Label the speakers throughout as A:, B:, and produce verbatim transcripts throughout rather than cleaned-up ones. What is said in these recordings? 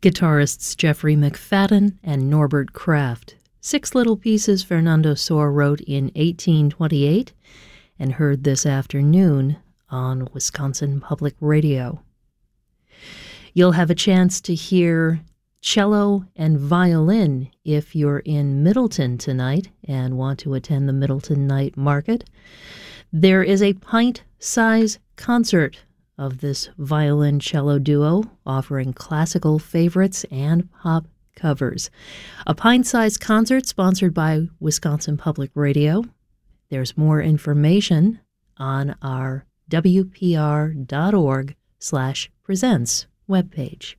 A: Guitarists Jeffrey McFadden and Norbert Kraft. Six little pieces Fernando Sor wrote in eighteen twenty-eight and heard this afternoon on Wisconsin Public Radio. You'll have a chance to hear cello and violin if you're in Middleton tonight and want to attend the Middleton Night Market. There is a pint-size concert of this violin-cello duo offering classical favorites and pop covers. A pint-size concert sponsored by Wisconsin Public Radio. There's more information on our W P R dot org slash presents webpage.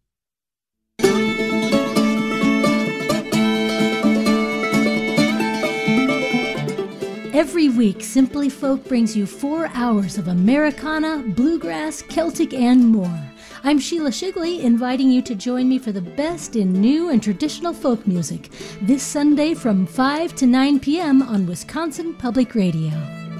B: Every week, Simply Folk brings you four hours of Americana, bluegrass, Celtic, and more. I'm Sheila Shigley, inviting you to join me for the best in new and traditional folk music this Sunday from five to nine p.m. on Wisconsin Public Radio.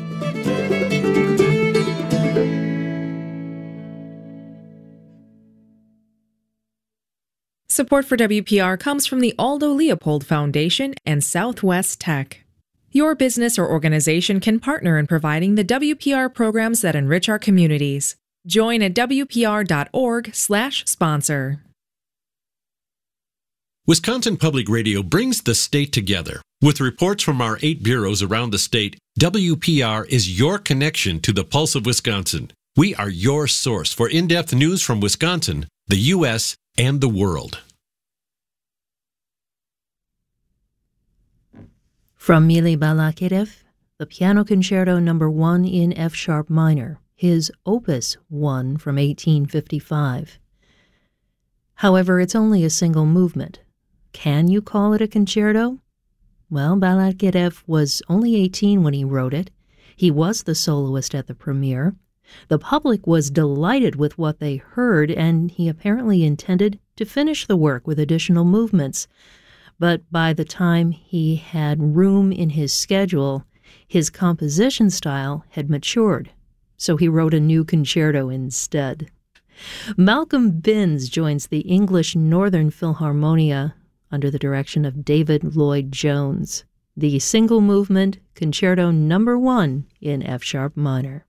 C: Support for W P R comes from the Aldo Leopold Foundation and Southwest Tech. Your business or organization can partner in providing the W P R programs that enrich our communities. Join at W P R dot org slash sponsor.
D: Wisconsin Public Radio brings the state together. With reports from our eight bureaus around the state, W P R is your connection to the pulse of Wisconsin. We are your source for in-depth news from Wisconsin, the U S, and the world.
A: From Mily Balakirev, the Piano Concerto Number One in F-sharp minor, his Opus One from eighteen fifty-five. However, it's only a single movement. Can you call it a concerto? Well, Balakirev was only eighteen when he wrote it. He was the soloist at the premiere. The public was delighted with what they heard, and he apparently intended to finish the work with additional movements. But by the time he had room in his schedule, his composition style had matured, so he wrote a new concerto instead. Malcolm Binns joins the English Northern Philharmonia under the direction of David Lloyd-Jones, the single movement Concerto Number One in F-sharp minor.